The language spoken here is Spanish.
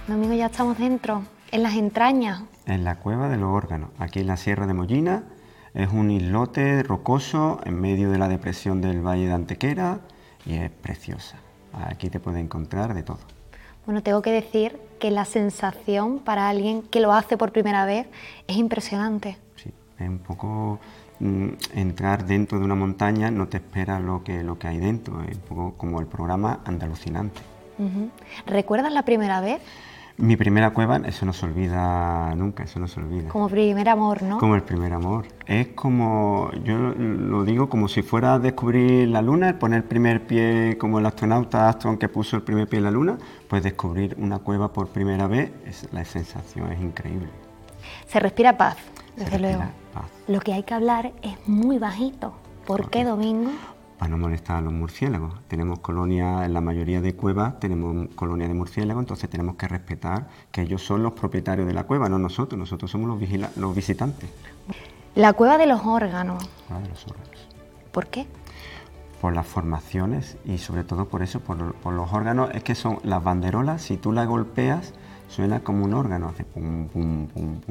Domingo, ya estamos dentro, en las entrañas. En la Cueva de los Órganos, aquí en la Sierra de Mollina. Es un islote rocoso en medio de la depresión del Valle de Antequera y es preciosa. Aquí te puedes encontrar de todo. Bueno, tengo que decir que la sensación para alguien que lo hace por primera vez es impresionante. Sí, es un poco entrar dentro de una montaña, no te esperas lo que hay dentro, es un poco como el programa Andalucinante. ¿Recuerdas la primera vez? Mi primera cueva, eso no se olvida nunca, eso no se olvida. Como primer amor, ¿no? Como el primer amor. Es como, yo lo digo como si fuera a descubrir la luna, poner el primer pie como el astronauta Armstrong que puso el primer pie en la luna, pues descubrir una cueva por primera vez, la sensación es increíble. Se respira paz, desde Se respira luego. paz. Lo que hay que hablar es muy bajito. ¿Por qué, Domingo? Para no molestar a los murciélagos. Tenemos colonias, en la mayoría de cuevas tenemos colonias de murciélagos, entonces tenemos que respetar que ellos son los propietarios de la cueva, no nosotros. Nosotros somos los visitantes. La cueva de los órganos. Cueva de los órganos. ¿Por qué? Por las formaciones y sobre todo por eso, por los órganos. Es que son las banderolas, si tú las golpeas, suena como un órgano, hace pum, pum, pum, pum.